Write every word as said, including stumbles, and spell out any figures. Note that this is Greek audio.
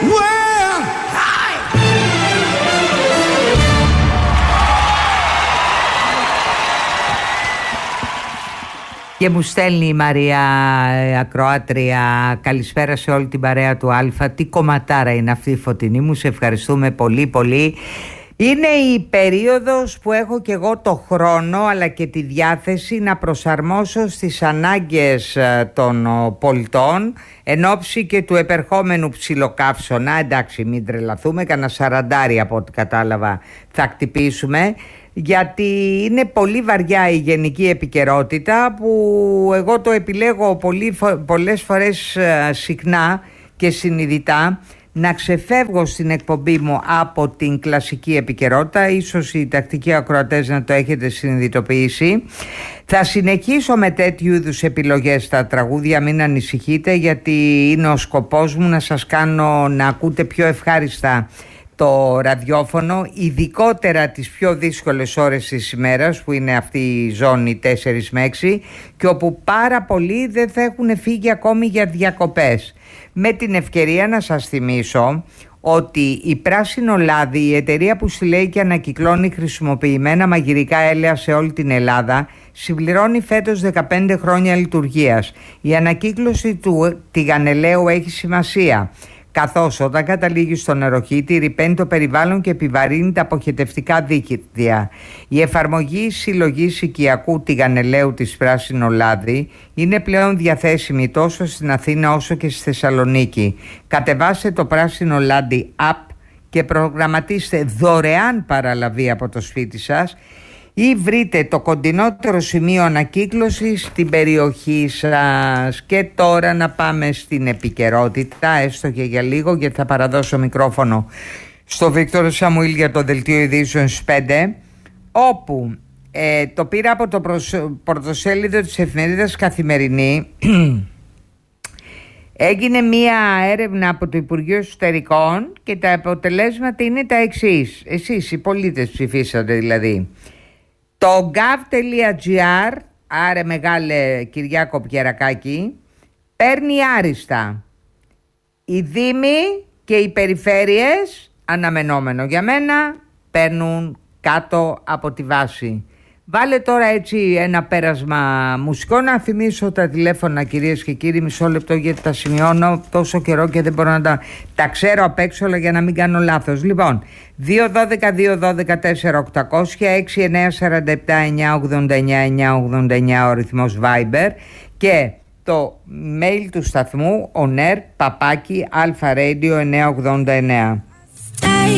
Και μου στέλνει η Μαρία, ακροάτρια, καλησπέρα σε όλη την παρέα του Αλφα. Τι κομματάρα είναι αυτή η Φωτεινή μου, σε ευχαριστούμε πολύ πολύ. Είναι η περίοδος που έχω και εγώ το χρόνο αλλά και τη διάθεση να προσαρμόσω στις ανάγκες των πολιτών εν ώψη και του επερχόμενου ψιλοκαύσωνα. Εντάξει, μην τρελαθούμε, κανένα σαραντάρι από ό,τι κατάλαβα θα χτυπήσουμε, γιατί είναι πολύ βαριά η γενική επικαιρότητα που εγώ το επιλέγω πολύ, πολλές φορές συχνά και συνειδητά να ξεφεύγω στην εκπομπή μου από την κλασική επικαιρότητα. Ίσως οι τακτικοί ακροατές να το έχετε συνειδητοποιήσει. Θα συνεχίσω με τέτοιου είδους επιλογές στα τραγούδια, μην ανησυχείτε, γιατί είναι ο σκοπός μου να σας κάνω να ακούτε πιο ευχάριστα το ραδιόφωνο, ειδικότερα τις πιο δύσκολες ώρες της ημέρας, που είναι αυτή η ζώνη τέσσερα με έξι, και όπου πάρα πολλοί δεν θα έχουν φύγει ακόμη για διακοπές. Με την ευκαιρία να σας θυμίσω ότι η Πράσινο Λάδι, η εταιρεία που συλλέγει και ανακυκλώνει χρησιμοποιημένα μαγειρικά έλαια σε όλη την Ελλάδα, συμπληρώνει φέτος δεκαπέντε χρόνια λειτουργίας. Η ανακύκλωση του τηγανελαίου έχει σημασία, καθώς όταν καταλήγει στο νεροχύτη ρυπαίνει το περιβάλλον και επιβαρύνει τα αποχετευτικά δίκτυα. Η εφαρμογή συλλογής οικιακού τηγανελαίου της Πράσινο Λάδι είναι πλέον διαθέσιμη τόσο στην Αθήνα όσο και στη Θεσσαλονίκη. Κατεβάστε το Πράσινο Λάδι app και προγραμματίστε δωρεάν παραλαβή από το σπίτι σας ή βρείτε το κοντινότερο σημείο ανακύκλωσης στην περιοχή σας. Και τώρα να πάμε στην επικαιρότητα, έστω και για λίγο, γιατί θα παραδώσω μικρόφωνο στο Βίκτορο Σαμουήλ για το Δελτίο Ειδήσεων στις πέντε, όπου ε, το πήρα από το πρωτοσέλιδο της εφημερίδας Καθημερινή. Έγινε μία έρευνα από το Υπουργείο Εσωτερικών και τα αποτελέσματα είναι τα εξής. Εσείς οι πολίτες ψηφίσατε δηλαδή. Το gov.gr, άρε μεγάλε Κυριάκο Πιερακάκη, παίρνει άριστα. Οι δήμοι και οι περιφέρειες, αναμενόμενο για μένα, παίρνουν κάτω από τη βάση. Βάλε τώρα έτσι ένα πέρασμα μουσικό. Να θυμίσω τα τηλέφωνα, κυρίες και κύριοι, μισό λεπτό γιατί τα σημειώνω τόσο καιρό και δεν μπορώ να τα, τα ξέρω απ' έξω, αλλά για να μην κάνω λάθος. Λοιπόν, δύο ένα δύο, δύο ένα δύο τέσσερα οκτακόσια, έξι εννιά τέσσερα επτά εννιά ογδόντα εννιά εννιά ογδόντα εννιά ο ρυθμός Viber και το mail του σταθμού oner παπάκι alfaradio εννιακόσια ογδόντα εννέα.